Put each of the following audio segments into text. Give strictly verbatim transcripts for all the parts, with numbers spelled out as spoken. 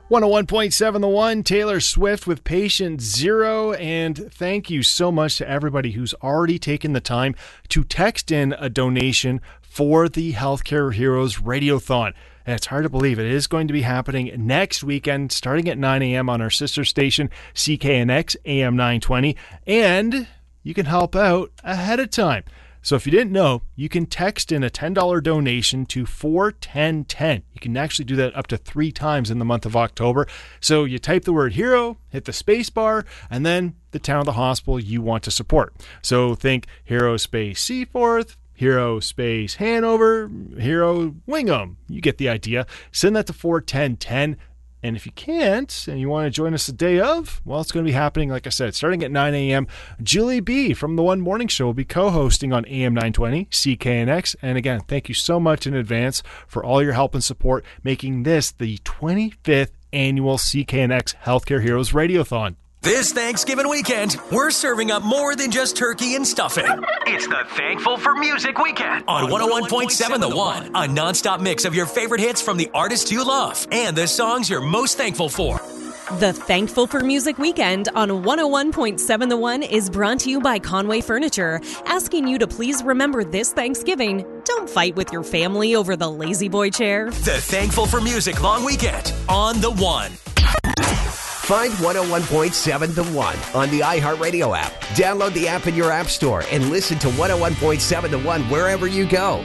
one oh one point seven The One, Taylor Swift with Patient Zero. And thank you so much to everybody who's already taken the time to text in a donation for the Healthcare Heroes Radiothon. And it's hard to believe it is going to be happening next weekend, starting at nine a.m. on our sister station, C K N X A M nine twenty. And you can help out ahead of time. So if you didn't know, you can text in a ten dollars donation to four ten ten. You can actually do that up to three times in the month of October. So you type the word hero, hit the space bar, and then the town of the hospital you want to support. So think Hero Space Seaforth, Hero Space Hanover, Hero Wingham. You get the idea. Send that to four ten ten. And if you can't, and you want to join us the day of, well, it's going to be happening, like I said, starting at nine a.m. Julie B. from The One Morning Show will be co-hosting on A M nine twenty, C K N X. And again, thank you so much in advance for all your help and support, making this the twenty-fifth annual C K N X Healthcare Heroes Radiothon. This Thanksgiving weekend, we're serving up more than just turkey and stuffing. It's the Thankful for Music Weekend on one oh one point seven The One, a nonstop mix of your favorite hits from the artists you love and the songs you're most thankful for. The Thankful for Music Weekend on one oh one point seven The One is brought to you by Conway Furniture, asking you to please remember this Thanksgiving, don't fight with your family over the lazy boy chair. The Thankful for Music Long Weekend on The One. Find one oh one point seven The One on the iHeartRadio app. Download the app in your app store and listen to one oh one point seven The One wherever you go.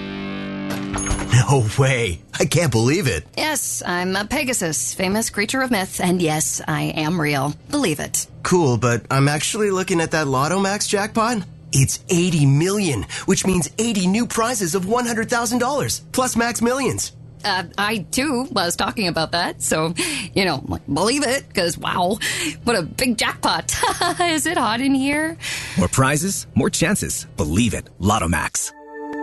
No way. I can't believe it. Yes, I'm a Pegasus, famous creature of myth, and yes, I am real. Believe it. Cool, but I'm actually looking at that Lotto Max jackpot. It's eighty million, which means eighty new prizes of one hundred thousand dollars, plus Max Millions. Uh, I, too, was talking about that, so, you know, believe it, because, wow, what a big jackpot. Is it hot in here? More prizes, more chances. Believe it. Lotto Max.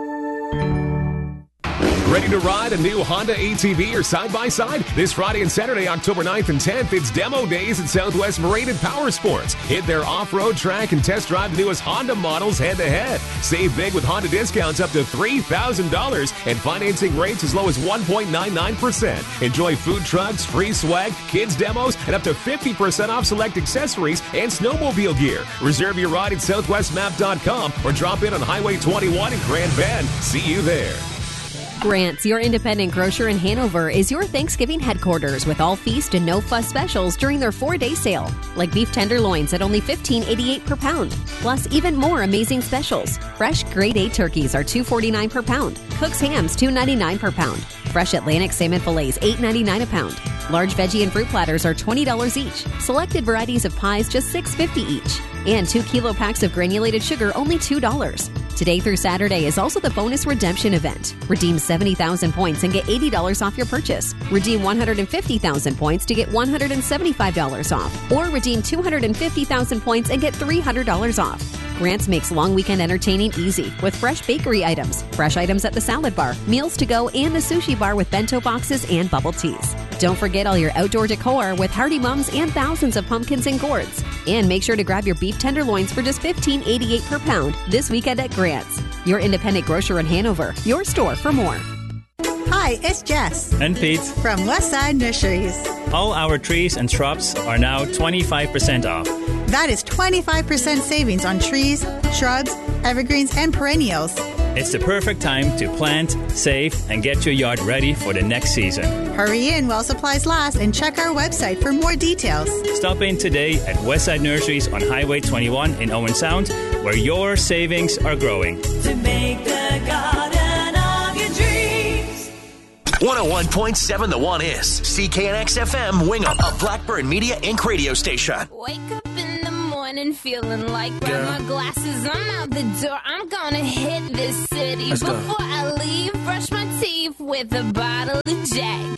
Ready to ride a new Honda A T V or side-by-side? This Friday and Saturday, October ninth and tenth, it's demo days at Southwest Marine and Power Sports. Hit their off-road track and test drive the newest Honda models head-to-head. Save big with Honda discounts up to three thousand dollars and financing rates as low as one point nine nine percent. Enjoy food trucks, free swag, kids demos, and up to fifty percent off select accessories and snowmobile gear. Reserve your ride at southwest map dot com or drop in on Highway twenty-one in Grand Bend. See you there. Grant's, your independent grocer in Hanover, is your Thanksgiving headquarters with all feast and no fuss specials during their four-day sale, like beef tenderloins at only fifteen eighty-eight per pound, plus even more amazing specials. Fresh grade A turkeys are two forty-nine per pound, Cook's hams two ninety-nine per pound, fresh Atlantic salmon fillets eight ninety-nine a pound. Large veggie and fruit platters are twenty dollars each. Selected varieties of pies just six fifty each. And two kilo packs of granulated sugar only two dollars. Today through Saturday is also the bonus redemption event. Redeem seventy thousand points and get eighty dollars off your purchase. Redeem one hundred fifty thousand points to get one hundred seventy-five dollars off. Or redeem two hundred fifty thousand points and get three hundred dollars off. Grant's makes long weekend entertaining easy with fresh bakery items, fresh items at the salad bar, meals to go, and the sushi bar with bento boxes and bubble teas. Don't forget all your outdoor decor with Hardy Mums and thousands of pumpkins and gourds. And make sure to grab your beef tenderloins for just fifteen eighty-eight per pound this weekend at Grant's, your independent grocer in Hanover. Your store for more. Hi, it's Jess. And Pete. From Westside Nurseries. All our trees and shrubs are now twenty-five percent off. That is twenty-five percent savings on trees, shrubs, evergreens, and perennials. It's the perfect time to plant, save, and get your yard ready for the next season. Hurry in while supplies last and check our website for more details. Stop in today at Westside Nurseries on Highway twenty-one in Owen Sound, where your savings are growing. To make the garden of your dreams. one oh one point seven The One is C K N X F M Wingham, a Blackburn Media Incorporated radio station. Wake up in the morning feeling like grab my glasses, I'm out the door, I'm gonna hit this city. Let's Before go. I leave, brush my teeth with a bottle of Jack.